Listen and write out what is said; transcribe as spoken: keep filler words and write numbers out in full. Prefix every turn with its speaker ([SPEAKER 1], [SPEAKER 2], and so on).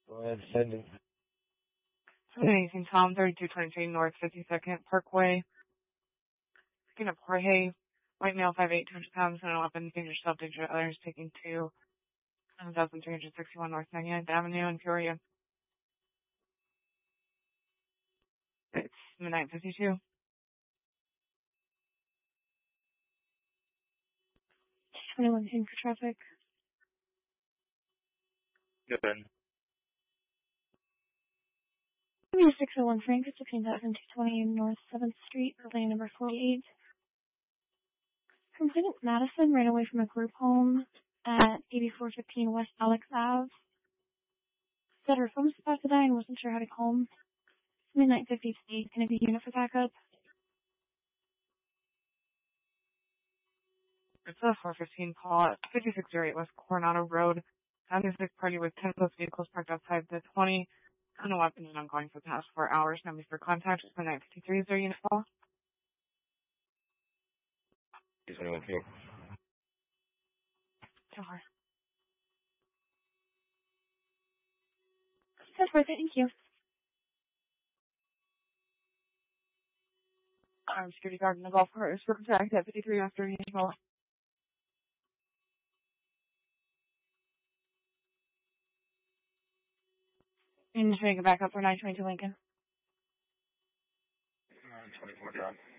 [SPEAKER 1] Go ahead, send it.
[SPEAKER 2] eighteen Tom, thirty-two twenty-three North fifty-second Parkway. Picking up Jorge, white male, five eight, two hundred pounds, and weapon, dangerous self, dangerous others, taking to one thousand three hundred sixty-one North ninety-ninth Avenue in Peoria. It's midnight fifty-two.
[SPEAKER 3] twenty-one ten for traffic.
[SPEAKER 1] Good.
[SPEAKER 3] six oh one Frank, it's fifteen thousand two hundred twenty North seventh Street, building number forty-eight. Complainant Madison ran away from a group home at eighty-four fifteen West Alex Ave. Said her phone was about to die and wasn't sure how to call home. Midnight fifty-three, can I be unit for backup?
[SPEAKER 2] It's a four fifteen call at fifty-six oh eight West Coronado Road. Found a six party with ten plus vehicles parked outside the twenty. And a weapon and ongoing for the past four hours. Numbers for contact. It's midnight fifty-three. Is there a unit call?
[SPEAKER 1] Is anyone here?
[SPEAKER 2] Sure.
[SPEAKER 3] That's worth it, thank you.
[SPEAKER 2] Armed security guard in the golf cart is for contact at fifty-three after a unit call. And just make it back up for nine twenty-two Lincoln.
[SPEAKER 1] nine twenty-four, John.